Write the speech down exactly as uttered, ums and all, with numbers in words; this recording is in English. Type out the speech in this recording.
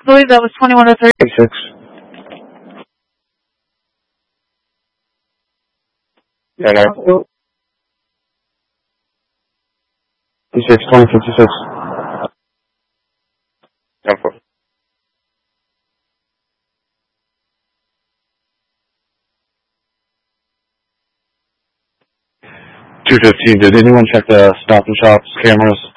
I believe that was twenty-one oh three. Six. Yeah, no. six, twenty fifty-six. ten four. two fifteen, did anyone check the Stop and Shop's cameras?